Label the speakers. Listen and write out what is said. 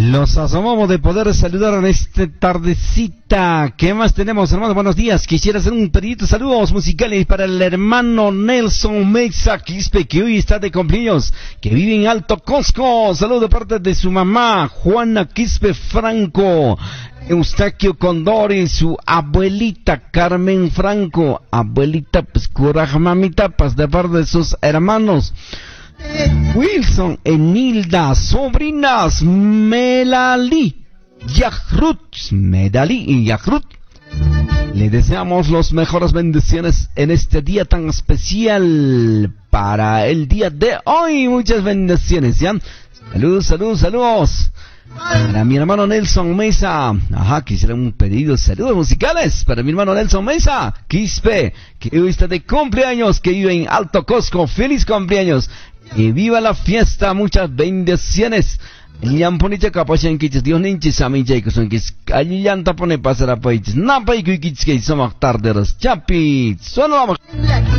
Speaker 1: Los asomamos de poder saludar en esta tardecita. ¿Qué más tenemos, hermano? Buenos días. Quisiera hacer un pedidito de saludos musicales para el hermano Nelson Mesa Quispe, que hoy está de cumpleaños, que vive en Alto Cosco. Saludo de parte de su mamá, Juana Quispe Franco, Eustaquio Condori, su abuelita Carmen Franco, abuelita pues curaj mamita, pues de parte de sus hermanos Wilson, Enilda, sobrinas Melali, Medali y Yahrut. Le deseamos las mejores bendiciones en este día tan especial para el día de hoy. Muchas bendiciones, ¿ya? Saludos, saludos, saludos. Para mi hermano Nelson Mesa, quisiera un pedido de saludos musicales para mi hermano Nelson Mesa Quispe, que hoy está de cumpleaños, que vive en Alto Cosco. Feliz cumpleaños y viva la fiesta, muchas bendiciones. Llamponicha capachan kichis, Dios ninchis aminchay que son kis, allí llanta pone pasar a países, napa y kichis que somos tarderos, chapi, solo vamos.